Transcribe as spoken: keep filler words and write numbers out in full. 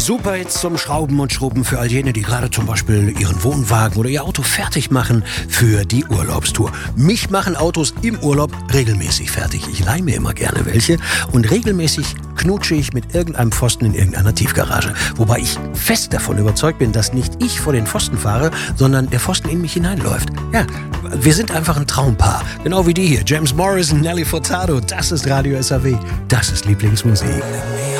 Super Hits zum Schrauben und Schrubben für all jene, die gerade zum Beispiel ihren Wohnwagen oder ihr Auto fertig machen für die Urlaubstour. Mich machen Autos im Urlaub regelmäßig fertig. Ich leihe mir immer gerne welche und regelmäßig knutsche ich mit irgendeinem Pfosten in irgendeiner Tiefgarage. Wobei ich fest davon überzeugt bin, dass nicht ich vor den Pfosten fahre, sondern der Pfosten in mich hineinläuft. Ja, wir sind einfach ein Traumpaar. Genau wie die hier. James Morrison, Nelly Furtado. Das ist Radio S A W. Das ist Lieblingsmusik.